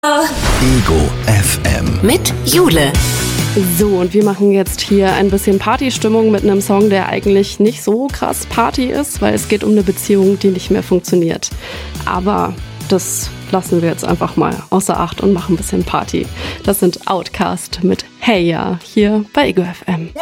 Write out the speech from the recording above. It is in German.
Ego FM. Mit Jule. So, und wir machen jetzt hier ein bisschen Partystimmung mit einem Song, der eigentlich nicht so krass Party ist, weil es geht um eine Beziehung, die nicht mehr funktioniert. Aber das lassen wir jetzt einfach mal außer Acht und machen ein bisschen Party. Das sind Outkast mit Hey Ja, hier bei Ego FM.